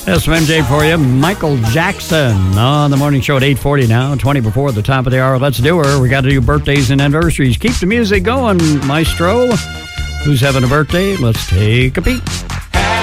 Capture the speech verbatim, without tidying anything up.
That's some M J for you. Michael Jackson on the morning show at eight forty now, twenty before the top of the hour. Let's do her. We got to do birthdays and anniversaries. Keep the music going, maestro. Who's having a birthday? Let's take a peek.